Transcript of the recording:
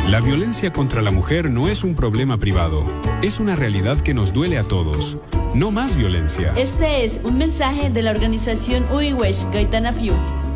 La violencia contra la mujer no es un problema privado, es una realidad que nos duele a todos. No más violencia. Este es un mensaje de la organización Uiwesh Gaitana Fiu.